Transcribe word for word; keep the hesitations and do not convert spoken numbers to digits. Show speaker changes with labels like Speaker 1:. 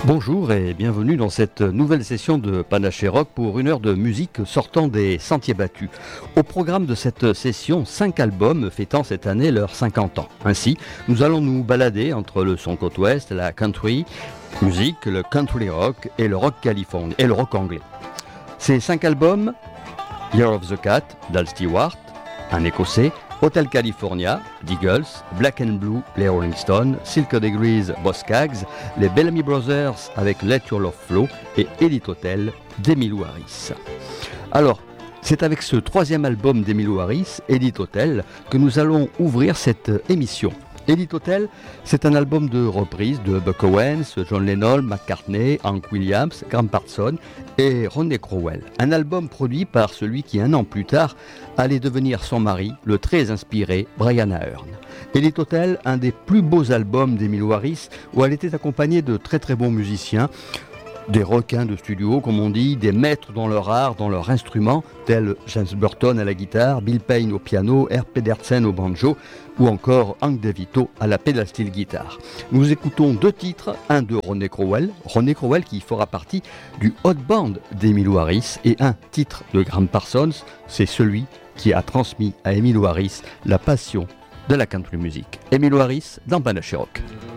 Speaker 1: Bonjour et bienvenue dans cette nouvelle session de Panaché Rock pour une heure de musique sortant des sentiers battus. Au programme de cette session, cinq albums fêtant cette année leurs cinquante ans. Ainsi, nous allons nous balader entre le son côte ouest, la country musique, le country rock et le rock californien et le rock anglais. Ces cinq albums, Year of the Cat d'Al Stewart, un écossais, Hotel California, d'Eagles, Black and Blue, les Rolling Stones, Silk Degrees, Boss Skaggs, les Bellamy Brothers avec Let Your Love Flow et Elite Hotel d'Emmylou Harris. Alors, c'est avec ce troisième album d'Emmylou Harris, Elite Hotel, que nous allons ouvrir cette émission. Elite Hotel, c'est un album de reprise de Buck Owens, John Lennon, McCartney, Hank Williams, Graham Parsons et Ronnie Crowell. Un album produit par celui qui, un an plus tard, allait devenir son mari, le très inspiré Brian Aherne. Elite Hotel, un des plus beaux albums d'Emmylou Harris, où elle était accompagnée de très très bons musiciens, des requins de studio, comme on dit, des maîtres dans leur art, dans leur instrument, tels James Burton à la guitare, Bill Payne au piano, Herb Pedersen au banjo, ou encore Hank DeVito à la pedal steel guitare. Nous écoutons deux titres, un de Ronnie Crowell, Ronnie Crowell qui fera partie du hot band d'Emmylou Harris, et un titre de Graham Parsons, c'est celui qui a transmis à Emmylou Harris la passion de la country music. Emmylou Harris dans Panaché Rock.